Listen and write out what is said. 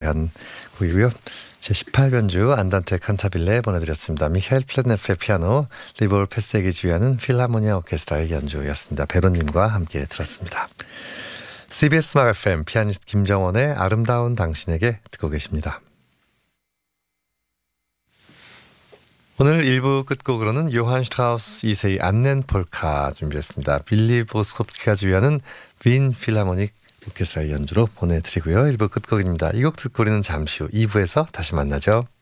위한 곡이고요. 제18변주 안단테 칸타빌레 보내드렸습니다. 미하일 플랫네프의 피아노, 리볼 패세기 지휘하는 필하모니아 오케스트라의 연주였습니다. 베로님과 함께 들었습니다. CBS 음악 FM 피아니스트 김정원의 아름다운 당신에게 듣고 계십니다. 오늘 1부 끝곡으로는 요한 슈트라우스 2세의 안넨 폴카 준비했습니다. 빌리 보스코프스키가 지휘하는 빈 필하모닉 오케스트라의 연주로 보내드리고요. 1부 끝곡입니다. 이 곡 듣고 우리는 잠시 후 2부에서 다시 만나죠.